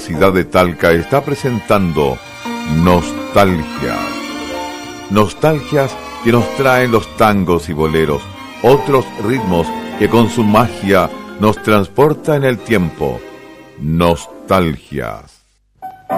Universidad de Talca está presentando Nostalgias. Nostalgias que nos traen los tangos y boleros, otros ritmos que con su magia nos transporta en el tiempo. Nostalgias.